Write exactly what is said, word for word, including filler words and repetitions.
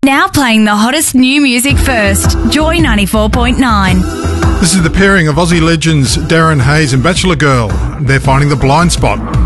Now playing the hottest new music first. Joy ninety-four point nine. This is the pairing of Aussie legends Darren Hayes and Bachelor Girl. They're finding the blind spot.